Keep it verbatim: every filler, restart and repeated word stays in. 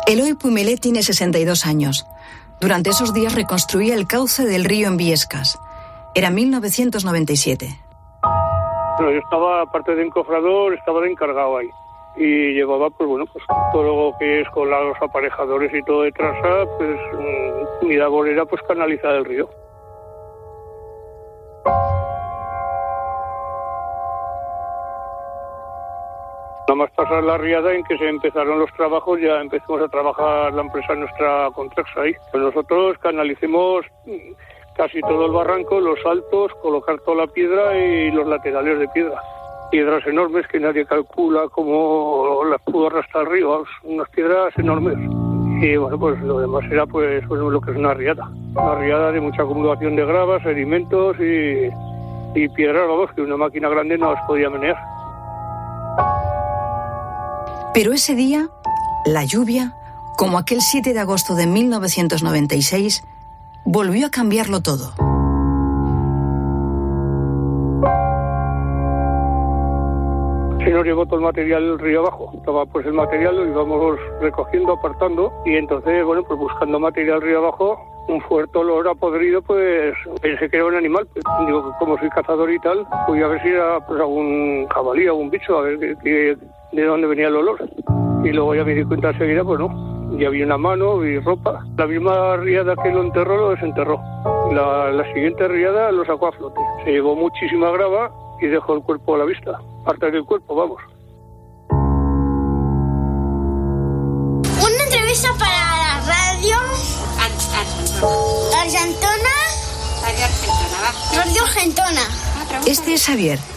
Eloy Puimelé tiene sesenta y dos años. Durante esos días reconstruía el cauce del río en Viescas. Era mil novecientos noventa y siete. Bueno, yo estaba, aparte de encofrador, estaba de encargado ahí. Y llevaba, pues bueno, pues todo lo que es con los aparejadores y todo de traza, pues mmm, mi labor era pues canalizar el río. Nada más pasar la riada en que se empezaron los trabajos, ya empezamos a trabajar la empresa nuestra Contraxa ahí. Pues nosotros canalicemos casi todo el barranco, los altos, colocar toda la piedra y los laterales de piedra. Piedras enormes que nadie calcula cómo las pudo arrastrar el río, unas piedras enormes. Y bueno, pues lo demás era pues bueno, lo que es una riada. Una riada de mucha acumulación de gravas, sedimentos y, y piedras, vamos, que una máquina grande no las podía menear. Pero ese día, la lluvia, como aquel siete de agosto de mil novecientos noventa y seis, volvió a cambiarlo todo. Se nos llevó todo el material del río abajo. Estaba pues el material, lo íbamos recogiendo, apartando, y entonces, bueno, pues buscando material río abajo, un fuerte olor a podrido, pues pensé que era un animal. Pues, digo, como soy cazador y tal, fui a ver si era pues algún jabalí, algún bicho, a ver que, que, de dónde venía el olor. Y luego ya me di cuenta enseguida, pues no, ya vi una mano y ropa. La misma riada que lo enterró, lo desenterró. La, la siguiente riada lo sacó a flote. Se llevó muchísima grava y dejó el cuerpo a la vista. Parte del cuerpo, vamos. Una entrevista para la radio Argentona. Radio Argentona, va. Radio Argentona. Este es Xavier,